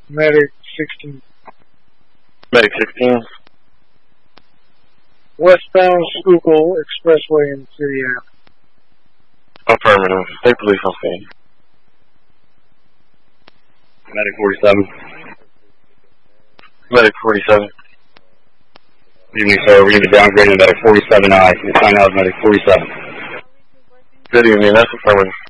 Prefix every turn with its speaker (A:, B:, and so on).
A: Medic 16.
B: Medic 16.
A: Westbound Schuylkill Expressway in City Ave.
B: Affirmative. State police on scene.
C: Medic 47.
B: Medic 47.
C: Good evening, sir. We need to downgrade to Medic 47I. Your sign out is Medic 47.
B: Good evening. That's affirmative.